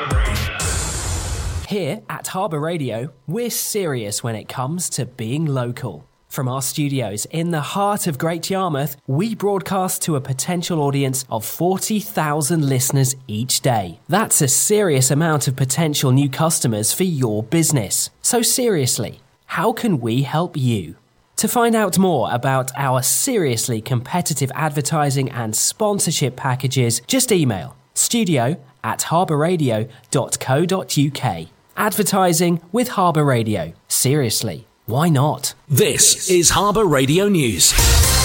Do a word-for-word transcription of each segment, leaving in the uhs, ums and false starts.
Here at Harbour Radio, we're serious when it comes to being local. From our studios in the heart of Great Yarmouth, we broadcast to a potential audience of forty thousand listeners each day. That's a serious amount of potential new customers for your business. So seriously, how can we help you? To find out more about our seriously competitive advertising and sponsorship packages, just email studio at harbourradio dot co dot uk. Advertising with Harbour Radio. Seriously, why not? This is Harbour Radio News.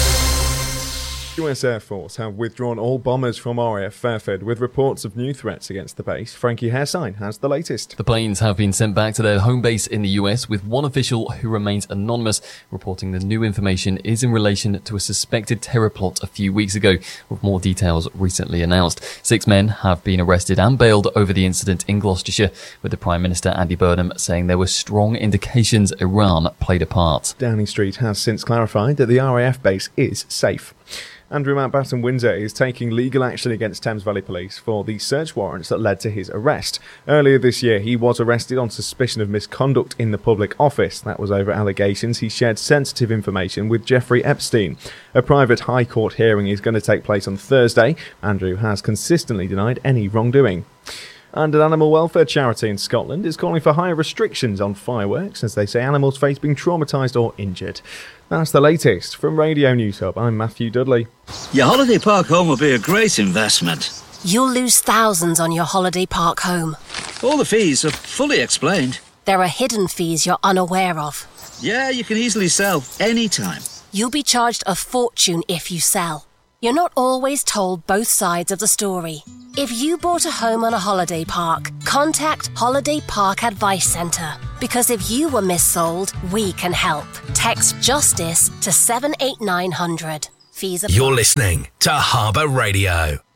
U S Air Force have withdrawn all bombers from R A F Fairford with reports of new threats against the base. Frankie Hairsign has the latest. The planes have been sent back to their home base in the U S, with one official who remains anonymous reporting the new information is in relation to a suspected terror plot a few weeks ago, with more details recently announced. Six men have been arrested and bailed over the incident in Gloucestershire, with the Prime Minister Andy Burnham saying there were strong indications Iran played a part. Downing Street has since clarified that the R A F base is safe. Andrew Mountbatten Windsor is taking legal action against Thames Valley Police for the search warrants that led to his arrest. Earlier this year, he was arrested on suspicion of misconduct in the public office. That was over allegations he shared sensitive information with Jeffrey Epstein. A private High Court hearing is going to take place on Thursday. Andrew has consistently denied any wrongdoing. And an animal welfare charity in Scotland is calling for higher restrictions on fireworks as they say animals face being traumatised or injured. That's the latest. From Radio News Hub, I'm Matthew Dudley. Your holiday park home will be a great investment. You'll lose thousands on your holiday park home. All the fees are fully explained. There are hidden fees you're unaware of. Yeah, you can easily sell anytime. You'll be charged a fortune if you sell. You're not always told both sides of the story. If you bought a home on a holiday park, contact Holiday Park Advice Centre. Because if you were missold, we can help. Text JUSTICE to seven eight nine hundred. Fees apply. You're listening to Harbour Radio.